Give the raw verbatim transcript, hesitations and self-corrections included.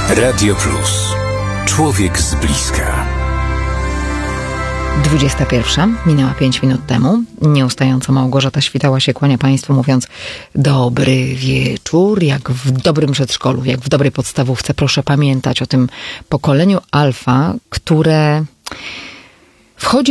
Radio Plus. Człowiek z bliska. dwudziesta pierwsza minęła pięć minut temu. Nieustająco Małgorzata Świtała się kłania Państwu, mówiąc dobry wieczór. Jak w dobrym przedszkolu, jak w dobrej podstawówce. Proszę pamiętać o tym pokoleniu alfa, które wchodzi